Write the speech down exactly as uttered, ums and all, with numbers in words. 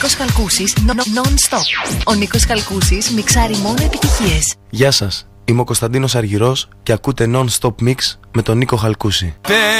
Νίκος Χαλκούσης non-stop. Ο Νίκος Χαλκούσης μιξάρει μόνο επιτυχίες. Γεια σας, είμαι ο Κωνσταντίνος Αργυρός και ακούτε non-stop mix με τον Νίκο Χαλκούση.